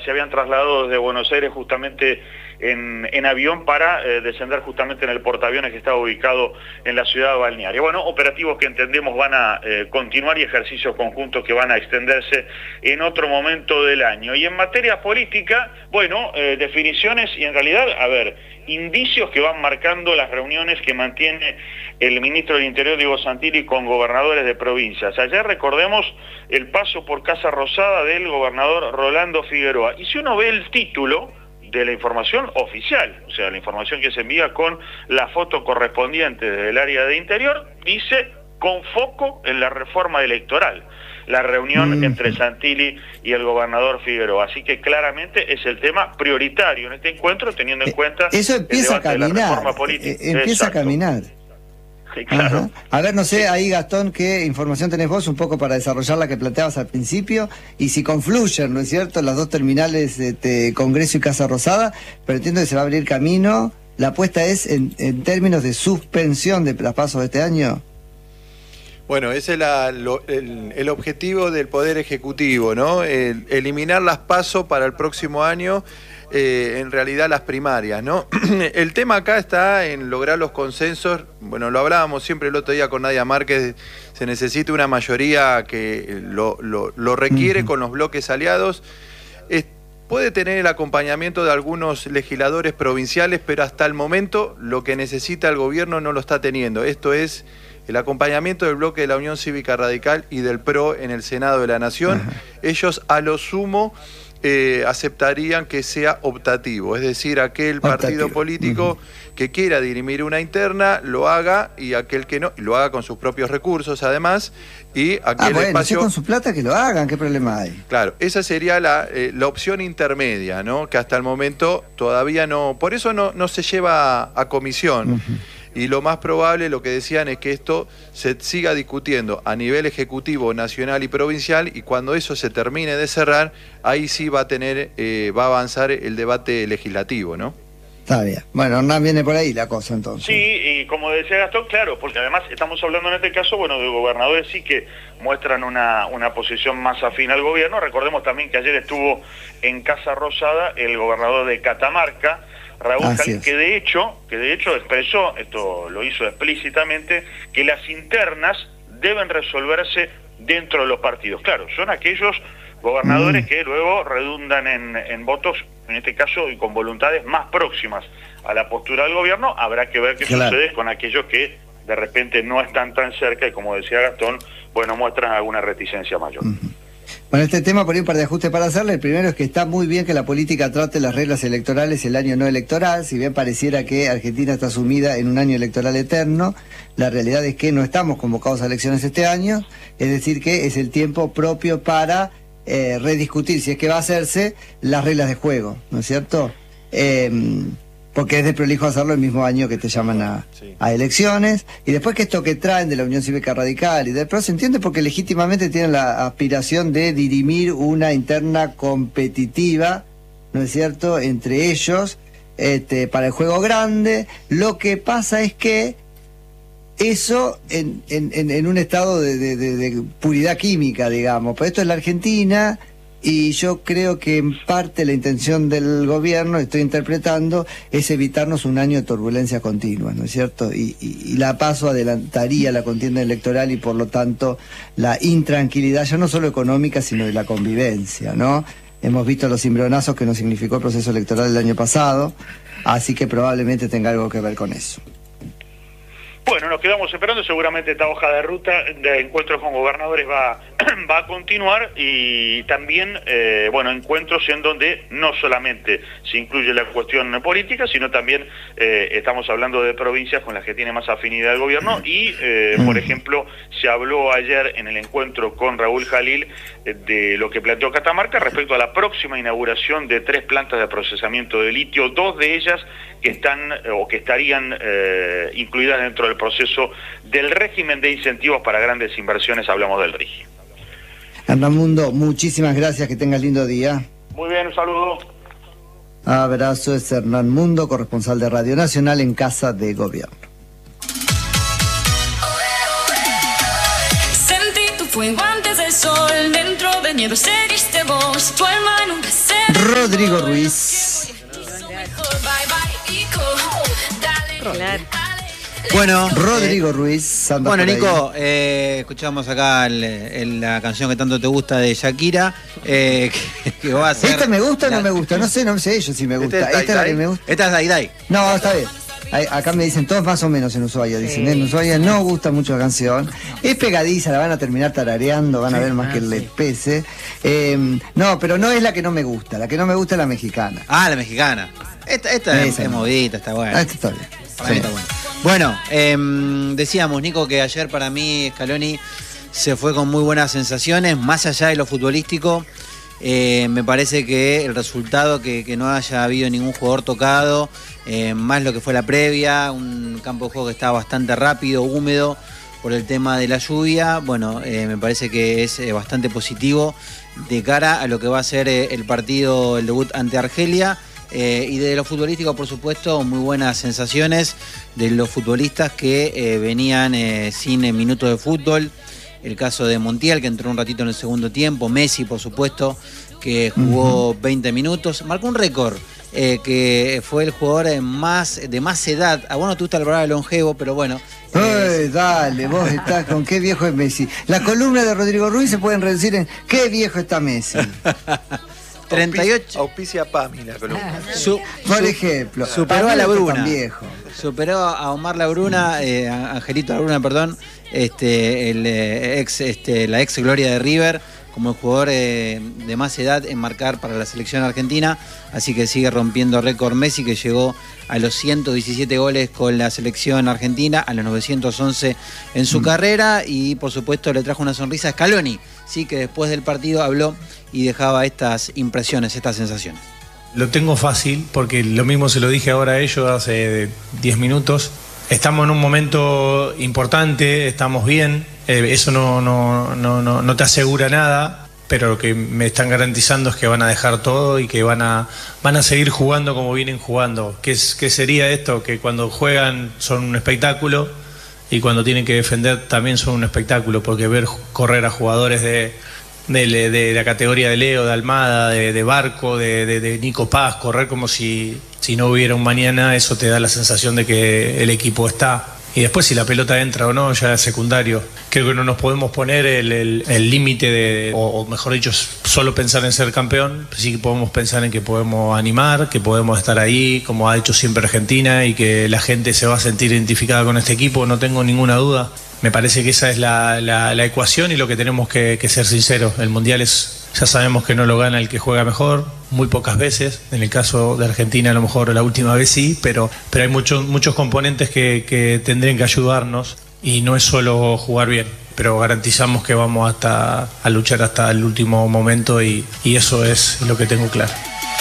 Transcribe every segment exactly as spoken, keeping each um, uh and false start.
se habían trasladado desde Buenos Aires justamente en, en avión para eh, descender justamente en el portaaviones que estaba ubicado en la ciudad balnearia. Bueno, operativos que entendemos van a eh, continuar y ejercicios conjuntos que van a extenderse en otro momento del año. Y en materia política, bueno, eh, definiciones y en realidad, a ver, indicios que van marcando las reuniones que mantiene el ministro del Interior, Diego Santilli, con gobernadores de provincias. Ayer recordemos el paso por Casa Rosada del gobernador Rolando Figueroa. Y si uno ve el título de la información oficial, o sea, la información que se envía con la foto correspondiente del área de Interior, dice con foco en la reforma electoral, la reunión mm. entre Santilli y el gobernador Figueroa. Así que claramente es el tema prioritario en este encuentro, teniendo en cuenta eso empieza el debate a caminar, de la reforma política. Eh, empieza Exacto. a caminar. Sí, claro. Ajá. A ver, no sé, ahí Gastón, ¿qué información tenés vos un poco para desarrollar la que planteabas al principio? Y si confluyen, ¿no es cierto?, las dos terminales, este, Congreso y Casa Rosada, pero entiendo que se va a abrir camino. ¿La apuesta es en, en términos de suspensión de las pasos de este año? Bueno, ese es la, lo, el, el objetivo del Poder Ejecutivo, ¿no? El, eliminar las pasos para el próximo año, eh, en realidad las primarias, ¿no? El tema acá está en lograr los consensos. Bueno, lo hablábamos siempre el otro día con Nadia Márquez, se necesita una mayoría que lo, lo, lo requiere uh-huh. con los bloques aliados. Es, puede tener el acompañamiento de algunos legisladores provinciales, pero hasta el momento lo que necesita el gobierno no lo está teniendo. Esto es el acompañamiento del bloque de la Unión Cívica Radical y del P R O en el Senado de la Nación. Ajá. Ellos a lo sumo eh, aceptarían que sea optativo, es decir, aquel optativo. partido político uh-huh. que quiera dirimir una interna, lo haga, y aquel que no, lo haga con sus propios recursos además, y aquel ah, bueno, espacio... Si con su plata que lo hagan, ¿qué problema hay? Claro, esa sería la, eh, la opción intermedia, ¿no? Que hasta el momento todavía no... Por eso no, no se lleva a, a comisión. Uh-huh. Y lo más probable, lo que decían, es que esto se siga discutiendo a nivel ejecutivo, nacional y provincial, y cuando eso se termine de cerrar, ahí sí va a tener, eh, va a avanzar el debate legislativo, ¿no? Está bien. Bueno, Hernán, viene por ahí la cosa entonces. Sí, y como decía Gastón, claro, porque además estamos hablando en este caso, bueno, de gobernadores sí que muestran una, una posición más afín al gobierno. Recordemos también que ayer estuvo en Casa Rosada el gobernador de Catamarca, Raúl Jalín, que de hecho, que de hecho expresó, esto lo hizo explícitamente, que las internas deben resolverse dentro de los partidos. Claro, son aquellos gobernadores mm. que luego redundan en, en votos, en este caso, y con voluntades más próximas a la postura del gobierno. Habrá que ver qué claro. sucede con aquellos que de repente no están tan cerca y, como decía Gastón, bueno, muestran alguna reticencia mayor. Mm. Bueno, este tema por ahí un par de ajustes para hacerle. El primero es que está muy bien que la política trate las reglas electorales el año no electoral. Si bien pareciera que Argentina está sumida en un año electoral eterno, la realidad es que no estamos convocados a elecciones este año, es decir que es el tiempo propio para eh, rediscutir, si es que va a hacerse, las reglas de juego, ¿no es cierto? Eh, porque es de prolijo hacerlo el mismo año que te llaman a, sí. a elecciones, y después que esto que traen de la Unión Cívica Radical y del P R O se entiende porque legítimamente tienen la aspiración de dirimir una interna competitiva, ¿no es cierto?, entre ellos, este, para el juego grande. Lo que pasa es que eso en, en, en un estado de, de, de, de puridad química, digamos, pero esto es la Argentina. Y yo creo que en parte la intención del gobierno, estoy interpretando, es evitarnos un año de turbulencia continua, ¿no es cierto? Y, y, y la paso adelantaría la contienda electoral y por lo tanto la intranquilidad, ya no solo económica, sino de la convivencia, ¿no? Hemos visto los cimbronazos que nos significó el proceso electoral del año pasado, así que probablemente tenga algo que ver con eso. Bueno, nos quedamos esperando, seguramente esta hoja de ruta de encuentros con gobernadores va, va a continuar, y también, eh, bueno, encuentros en donde no solamente se incluye la cuestión política, sino también eh, estamos hablando de provincias con las que tiene más afinidad el gobierno, y, eh, por ejemplo, se habló ayer en el encuentro con Raúl Jalín eh, de lo que planteó Catamarca respecto a la próxima inauguración de tres plantas de procesamiento de litio, dos de ellas que están o que estarían eh, incluidas dentro del proceso del régimen de incentivos para grandes inversiones. Hablamos del R I G I. Hernán Mundo, muchísimas gracias, que tengas lindo día. Muy bien, un saludo. Abrazo, es Hernán Mundo, corresponsal de Radio Nacional en Casa de Gobierno. Sentí tu fuego antes del sol, dentro del miedo seguiste vos, tu alma nunca se Rodrigo Ruiz. Claro. Bueno, Rodrigo eh, Ruiz. Bueno, Nico, eh, escuchamos acá el, el, la canción que tanto te gusta de Shakira. Eh, que, que va a ser ¿Esta me gusta o la... no me gusta? No sé, no sé yo si me gusta. ¿Esta es ¿Esta es la que me gusta? Esta es Dai Dai. No, está bien. Acá me dicen todos más o menos en Ushuaia. Dicen, sí. En Ushuaia no gusta mucho la canción. Es pegadiza, la van a terminar tarareando, van a ver más ah, que sí. les pese. Eh, no, pero no es la que no me gusta. La que no me gusta es la mexicana. Ah, la mexicana. Esta, esta es, es movida, está buena. Ah, esta está bien. Para sí. mí está bueno. Bueno, eh, decíamos, Nico, que ayer para mí Scaloni se fue con muy buenas sensaciones, más allá de lo futbolístico. Eh, me parece que el resultado, que, que no haya habido ningún jugador tocado, eh, más lo que fue la previa, un campo de juego que estaba bastante rápido, húmedo por el tema de la lluvia, bueno, eh, me parece que es eh, bastante positivo de cara a lo que va a ser eh, el partido, el debut ante Argelia. Eh, y de lo futbolístico, por supuesto, muy buenas sensaciones de los futbolistas que eh, venían eh, sin eh, minutos de fútbol. El caso de Montiel, que entró un ratito en el segundo tiempo. Messi, por supuesto, que jugó uh-huh. veinte minutos. Marcó un récord, eh, que fue el jugador más de más edad. A vos no te gusta la palabra longevo, pero bueno. Eh, Ay, dale, vos estás con qué viejo es Messi. La columna de Rodrigo Ruiz se pueden reducir en qué viejo está Messi. treinta y ocho. Auspicia Pami la columna. Su, Por su, ejemplo. Superó a la Bruna. Viejo. Superó a Omar La Bruna, eh, a Angelito La Bruna, perdón, este, el, eh, ex, este, la ex gloria de River, como el jugador eh, de más edad en marcar para la selección argentina. Así que sigue rompiendo récord Messi, que llegó a los ciento diecisiete goles con la selección argentina, a los novecientos once en su mm. carrera. Y por supuesto le trajo una sonrisa a Scaloni, sí, que después del partido habló y dejaba estas impresiones, estas sensaciones. Lo tengo fácil, porque lo mismo se lo dije ahora a ellos hace diez minutos. Estamos en un momento importante, estamos bien, eh, eso no, no, no, no, no te asegura nada, pero lo que me están garantizando es que van a dejar todo y que van a, van a seguir jugando como vienen jugando. ¿Qué, es, qué sería esto? Que cuando juegan son un espectáculo y cuando tienen que defender también son un espectáculo, porque ver correr a jugadores de... De, de la categoría de Leo, de Almada, de, de Barco, de, de, de Nico Paz, correr como si, si no hubiera un mañana, eso te da la sensación de que el equipo está. Y después si la pelota entra o no, ya es secundario. Creo que no nos podemos poner el límite de, o, o mejor dicho, solo pensar en ser campeón. Sí que podemos pensar en que podemos animar, que podemos estar ahí, como ha hecho siempre Argentina, y que la gente se va a sentir identificada con este equipo, no tengo ninguna duda. Me parece que esa es la, la, la ecuación y lo que tenemos que, que ser sinceros. El Mundial es, ya sabemos que no lo gana el que juega mejor, muy pocas veces. En el caso de Argentina a lo mejor la última vez sí, pero, pero hay muchos muchos componentes que, que tendrían que ayudarnos y no es solo jugar bien. Pero garantizamos que vamos hasta a luchar hasta el último momento y, y eso es lo que tengo claro.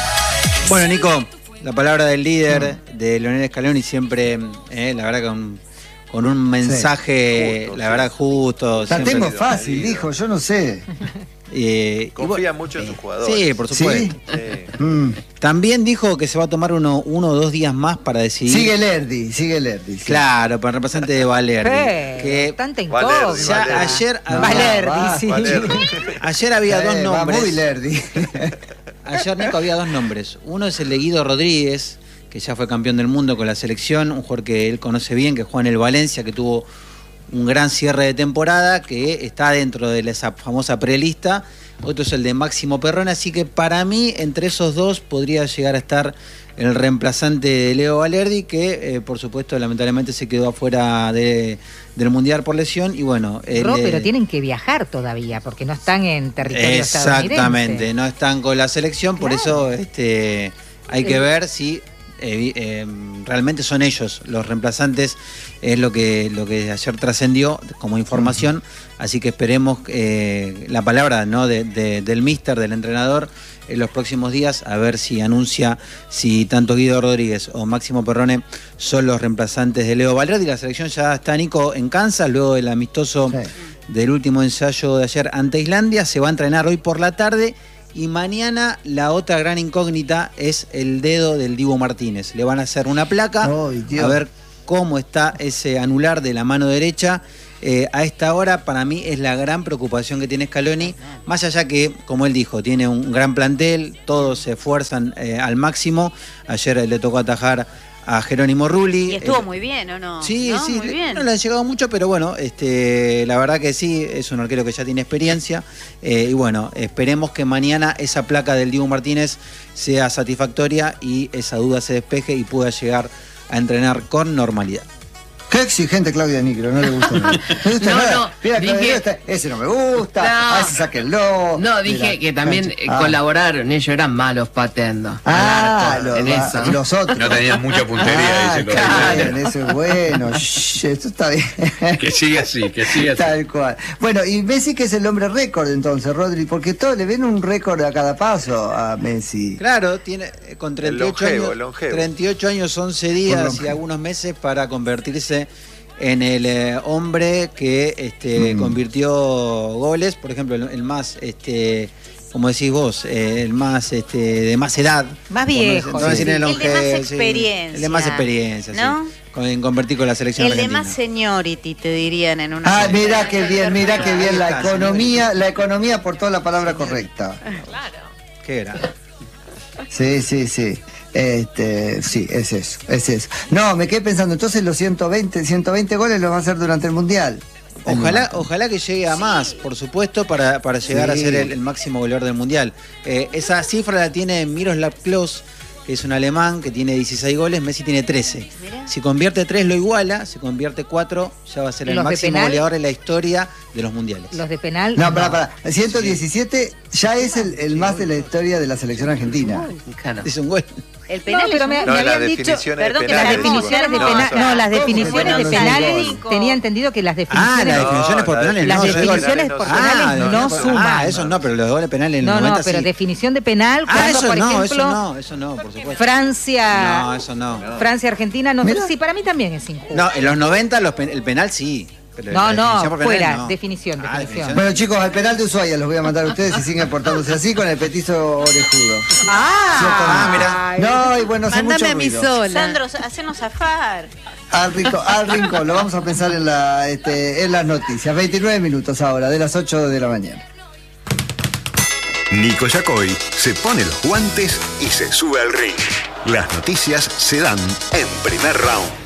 Bueno, Nico, la palabra del líder, de Lionel Scaloni, siempre, eh, la verdad que un... con un mensaje, sí, justo, la sí. verdad, justo. La tengo fácil, dijo, yo no sé. Eh, Confía y, mucho en sus jugadores. Sí, por supuesto. ¿Sí? Sí. Mm. También dijo que se va a tomar uno, uno o dos días más para decidir. Sigue Lerdi, sigue Lerdi. Sí. Claro, para el representante de Valerdi. Eh, que tanta incógnita. Ya ayer, no, Valerdi, va, sí. Valerdi. Ayer había eh, dos nombres. Va muy Lerdi. Ayer, Nico, había dos nombres. Uno es el de Guido Rodríguez, que ya fue campeón del mundo con la selección, un jugador que él conoce bien, que juega en el Valencia, que tuvo un gran cierre de temporada, que está dentro de esa famosa prelista. Otro es el de Máximo Perrone, así que para mí, entre esos dos, podría llegar a estar el reemplazante de Leo Valerdi, que eh, por supuesto, lamentablemente se quedó afuera de, del Mundial por lesión. Y bueno, el, Ro, pero tienen que viajar todavía, porque no están en territorio estadounidense. Exactamente, no están con la selección, claro. Por eso este, hay que ver si... Eh, eh, realmente son ellos los reemplazantes, es lo que, lo que ayer trascendió como información, uh-huh. Así que esperemos eh, la palabra, ¿no? de, de, del míster, del entrenador, en los próximos días, a ver si anuncia si tanto Guido Rodríguez o Máximo Perrone son los reemplazantes de Leo Valerdi. La selección ya está, Nico, en Kansas, luego del amistoso sí. del último ensayo de ayer ante Islandia. Se va a entrenar hoy por la tarde. Y mañana la otra gran incógnita es el dedo del Dibu Martínez. Le van a hacer una placa, oh, a ver cómo está ese anular de la mano derecha, Eh, a esta hora, para mí, es la gran preocupación que tiene Scaloni, más allá que, como él dijo, tiene un gran plantel, todos se esfuerzan eh, al máximo. Ayer le tocó atajar a Jerónimo Rulli. Y estuvo eh, muy bien, ¿o no? Sí, ¿No? sí, Muy le- bien. no le han llegado mucho, pero bueno, este, la verdad que sí, es un arquero que ya tiene experiencia. Eh, y bueno, esperemos que mañana esa placa del Dibu Martínez sea satisfactoria y esa duda se despeje y pueda llegar a entrenar con normalidad. Qué exigente Claudia Nicro, no le gusta nada. No le gusta No, nada. no, Mira, Claudia dije- Nicro está- ese no me gusta, No. a ese sáquenlo. No, dije Mira, que también cancha. eh, Ah. colaboraron, ellos eran malos pateando. Ah, al arco, los, en eso. los otros. No tenían mucha puntería, Ah, dice está Claudia. bien, eso es bueno. Shh, esto está bien. Que siga así, que siga así. Tal cual. Bueno, y Messi que es el hombre récord entonces, Rodri, porque todos le ven un récord a cada paso a Messi. Claro, tiene eh, con treinta y ocho longevo, años, el longevo. treinta y ocho años, once Por días y longevo. algunos meses para convertirse en el eh, hombre que este, Mm. convirtió goles, por ejemplo, el, el más, este, como decís vos, eh, el más este, de más edad. Más por no viejo, decir- no decir sí. el El de más longevo, sí. experiencia, El de más experiencia, ¿no? sí. Con, en convertir con la selección El de argentina. más seniority, te dirían en una... Ah, mira qué bien, mira qué bien, la Ahí está, economía, la economía aportó la palabra correcta. Qué grande. Sí, sí, sí. Este, sí, es eso, es eso. No, me quedé pensando, entonces los ciento veinte, ciento veinte goles los va a hacer durante el Mundial. Ojalá, ojalá que llegue a más, por supuesto, para, para llegar Sí. a ser el, el máximo goleador del Mundial. Eh, esa cifra la tiene Miroslav Klose, que es un alemán que tiene dieciséis goles, Messi tiene trece. Mirá. Si convierte tres lo iguala, si convierte cuatro ya va a ser el ¿Los de máximo penal? goleador en la historia de los mundiales. Los de penal. No, pará, pará. ciento diecisiete ya es el, el más de la historia de la selección argentina. Claro. Es un gol. El penal No, pero es me, un- No, me las habían dicho. definiciones perdón, de que Las penales, las digo. definiciones de hermosas. penal, no, las ¿Cómo? definiciones de Bueno, penales, cinco. tenía entendido que las Ah, definiciones, las definiciones por No, penales las no. yo digo- definiciones por penales Ah, no no, suman. Ah, eso no, pero los goles penales en no, los no, noventa pero sí. definición de penal Ah, cuando, eso por no, ejemplo, eso no, eso no, por supuesto. Francia, No, eso no. Francia, Argentina, no, Mira. sí, para mí también es injusto. No, en los noventa los pen- el penal sí. Pero No, la no, definición por penales, fuera, no. definición, Ah, definición. Bueno, chicos, al penal de Ushuaia los voy a mandar a ustedes y siguen portándose así con el petizo orejudo. Ah, Ah, No, y bueno, hace mucho Mándame a mí ruido. sola. Sandro, hacenos zafar. Al rincón, al rincón, lo vamos a pensar en, la, este, en las noticias. veintinueve minutos ahora, de las ocho de la mañana. Nico Yacoy se pone los guantes y se sube al ring. Las noticias se dan en Primer Round.